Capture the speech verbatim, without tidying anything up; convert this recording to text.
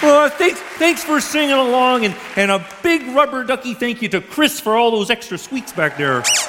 Well, thanks, thanks for singing along, and, and a big rubber ducky thank you to Chris for all those extra squeaks back there.